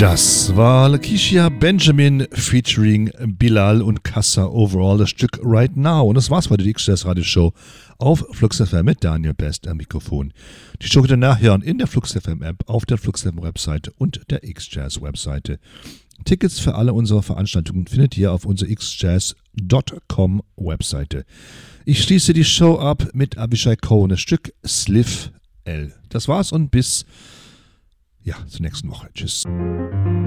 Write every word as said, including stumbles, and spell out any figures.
Das war Lakeisha Benjamin featuring Bilal und Kassa Overall, das Stück Right Now. Und das war's bei der X-Jazz Radio Show auf Flux F M mit Daniel Best am Mikrofon. Die Show könnt ihr nachhören in der Flux F M App, auf der Flux F M Webseite und der X-Jazz Webseite. Tickets für alle unsere Veranstaltungen findet ihr auf unserer x jazz punkt com Webseite. Ich schließe die Show ab mit Avishai Cohen, das Stück Sliff L. Das war's und bis ja, zur nächsten Woche. Tschüss.